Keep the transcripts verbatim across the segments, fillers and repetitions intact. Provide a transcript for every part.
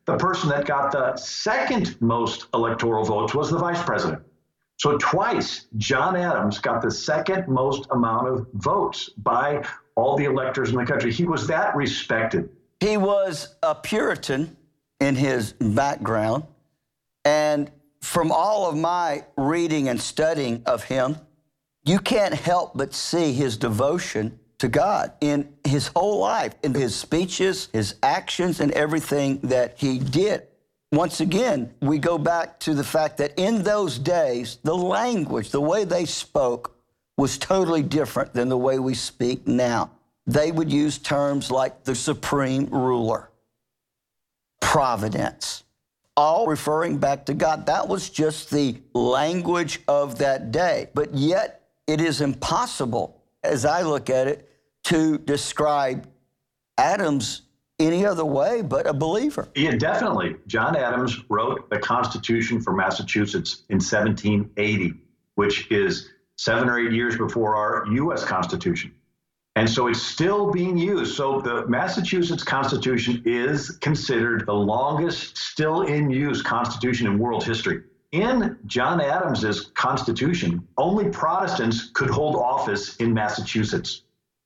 the person that got the second most electoral votes was the vice president. So twice, John Adams got the second most amount of votes by all the electors in the country. He was that respected. He was a Puritan in his background. And from all of my reading and studying of him, you can't help but see his devotion to God in his whole life, in his speeches, his actions, and everything that he did. Once again, we go back to the fact that in those days, the language, the way they spoke, was totally different than the way we speak now. They would use terms like the supreme ruler, providence, all referring back to God. That was just the language of that day. But yet, it is impossible, as I look at it, to describe Adams any other way but a believer. Yeah, definitely. John Adams wrote the Constitution for Massachusetts in seventeen eighty, which is seven or eight years before our U S Constitution. And so it's still being used. So the Massachusetts Constitution is considered the longest still in use Constitution in world history. In John Adams's Constitution, only Protestants could hold office in Massachusetts.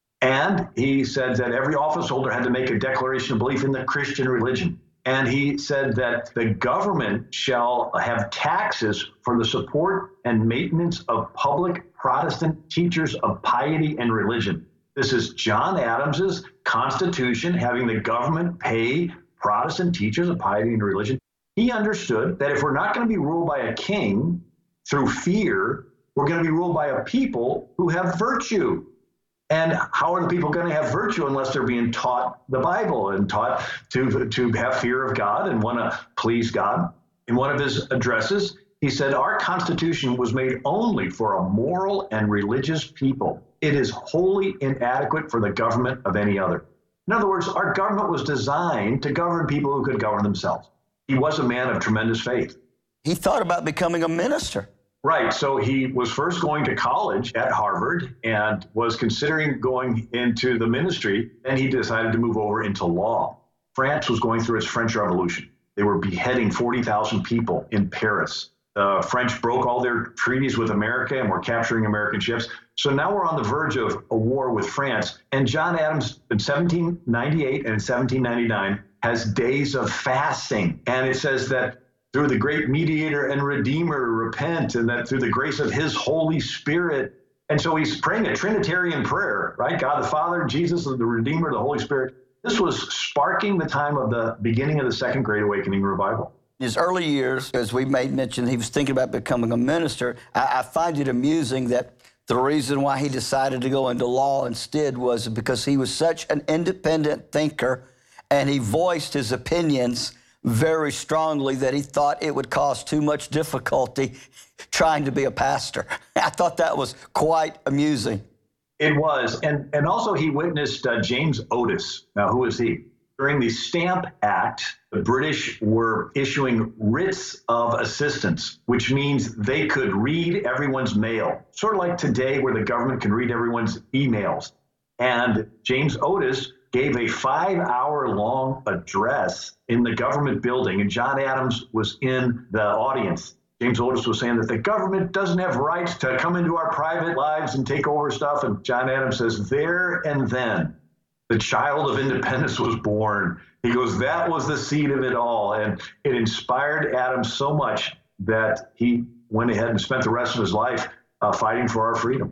And he said that every office holder had to make a declaration of belief in the Christian religion. And he said that the government shall have taxes for the support and maintenance of public Protestant teachers of piety and religion. This is John Adams's Constitution, having the government pay Protestant teachers of piety and religion. He understood that if we're not going to be ruled by a king through fear, we're going to be ruled by a people who have virtue. And how are the people going to have virtue unless they're being taught the Bible and taught to, to have fear of God and want to please God? In one of his addresses, he said, our Constitution was made only for a moral and religious people. It is wholly inadequate for the government of any other. In other words, our government was designed to govern people who could govern themselves. He was a man of tremendous faith. He thought about becoming a minister. Right. So he was first going to college at Harvard and was considering going into the ministry. And he decided to move over into law. France was going through its French Revolution. They were beheading forty thousand people in Paris. The French broke all their treaties with America and were capturing American ships. So now we're on the verge of a war with France. And John Adams in seventeen ninety-eight and in seventeen ninety-nine has days of fasting. And it says that through the great mediator and redeemer, repent, and that through the grace of his Holy Spirit. And so he's praying a Trinitarian prayer, right? God the Father, Jesus, the Redeemer, the Holy Spirit. This was sparking the time of the beginning of the Second Great Awakening revival. In his early years, as we made mention, he was thinking about becoming a minister. I, I find it amusing that the reason why he decided to go into law instead was because he was such an independent thinker and he voiced his opinions very strongly that he thought it would cause too much difficulty trying to be a pastor. I thought that was quite amusing. It was. And, and also he witnessed uh, James Otis. Now, who is he? During the Stamp Act, the British were issuing writs of assistance, which means they could read everyone's mail, sort of like today where the government can read everyone's emails. And James Otis gave a five-hour-long address in the government building, and John Adams was in the audience. James Otis was saying that the government doesn't have rights to come into our private lives and take over stuff, and John Adams says, there and then, the child of independence was born. He goes, that was the seed of it all, and it inspired Adams so much that he went ahead and spent the rest of his life uh, fighting for our freedom.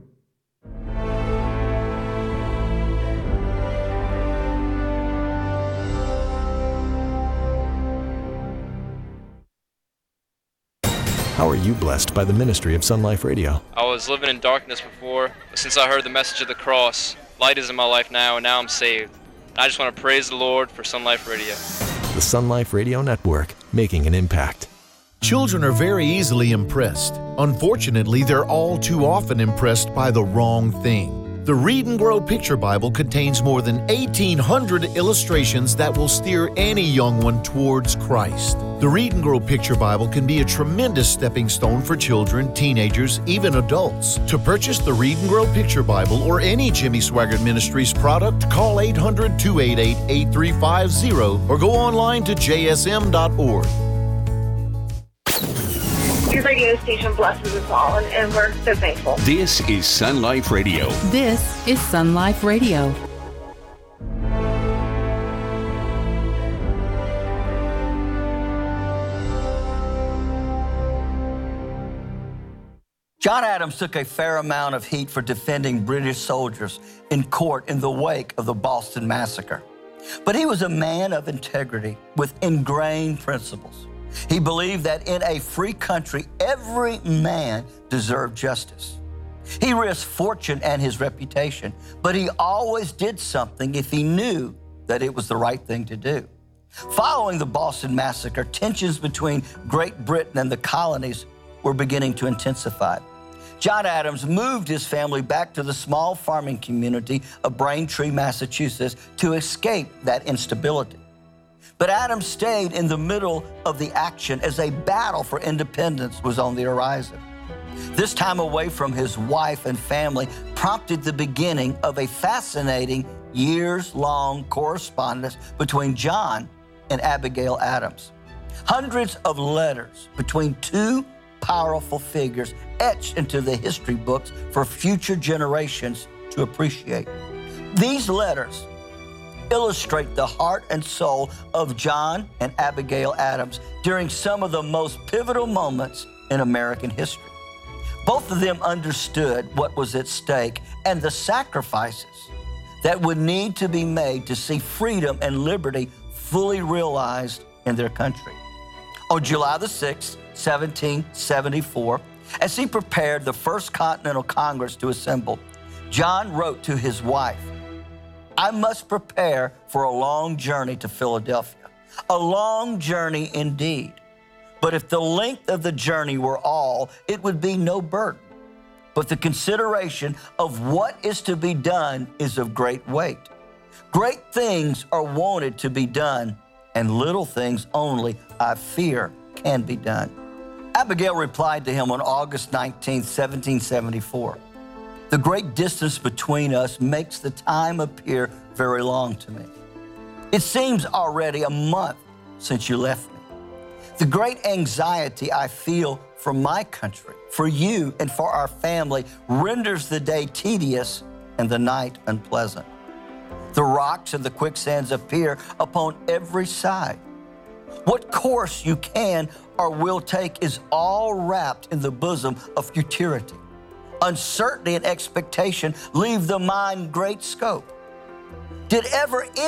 How are you blessed by the ministry of Sun Life Radio? I was living in darkness before, but since I heard the message of the cross, light is in my life now, and now I'm saved. I just want to praise the Lord for Sun Life Radio. The Sun Life Radio Network, making an impact. Children are very easily impressed. Unfortunately, they're all too often impressed by the wrong thing. The Read and Grow Picture Bible contains more than eighteen hundred illustrations that will steer any young one towards Christ. The Read and Grow Picture Bible can be a tremendous stepping stone for children, teenagers, even adults. To purchase the Read and Grow Picture Bible or any Jimmy Swaggart Ministries product, call eight hundred, two eight eight, eight three five zero or go online to j s m dot org. Your radio station blesses us all, and, and we're so thankful. This is Sun Life Radio. This is Sun Life Radio. John Adams took a fair amount of heat for defending British soldiers in court in the wake of the Boston Massacre. But he was a man of integrity with ingrained principles. He believed that in a free country, every man deserved justice. He risked fortune and his reputation, but he always did something if he knew that it was the right thing to do. Following the Boston Massacre, tensions between Great Britain and the colonies were beginning to intensify. John Adams moved his family back to the small farming community of Braintree, Massachusetts, to escape that instability. But Adams stayed in the middle of the action as a battle for independence was on the horizon. This time away from his wife and family prompted the beginning of a fascinating years-long correspondence between John and Abigail Adams. Hundreds of letters between two powerful figures etched into the history books for future generations to appreciate. These letters illustrate the heart and soul of John and Abigail Adams during some of the most pivotal moments in American history. Both of them understood what was at stake and the sacrifices that would need to be made to see freedom and liberty fully realized in their country. On July the sixth, seventeen seventy-four, as he prepared the First Continental Congress to assemble, John wrote to his wife, "I must prepare for a long journey to Philadelphia, a long journey indeed. But if the length of the journey were all, it would be no burden. But the consideration of what is to be done is of great weight. Great things are wanted to be done, and little things only, I fear, can be done." Abigail replied to him on August nineteenth, seventeen seventy-four. "The great distance between us makes the time appear very long to me. It seems already a month since you left me. The great anxiety I feel for my country, for you, and for our family renders the day tedious and the night unpleasant. The rocks and the quicksands appear upon every side. What course you can or will take is all wrapped in the bosom of futurity. Uncertainty and expectation leave the mind great scope. Did ever